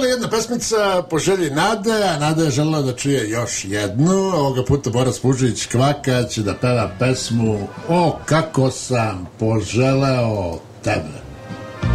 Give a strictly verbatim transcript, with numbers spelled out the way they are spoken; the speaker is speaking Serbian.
bila jedna pesmica po želji Nade, a Nada je želela da čuje još jednu. Ovoga puta Boris Pužić Kvaka će da peva pesmu O kako sam poželeo tebe.